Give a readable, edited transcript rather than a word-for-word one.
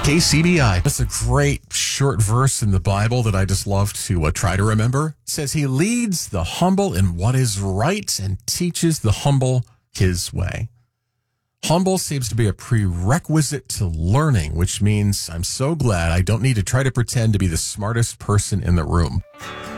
KCBI. That's a great short verse in the Bible that I just love to try to remember. It says, he leads the humble in what is right and teaches the humble his way. Humble seems to be a prerequisite to learning, which means I'm so glad I don't need to try to pretend to be the smartest person in the room.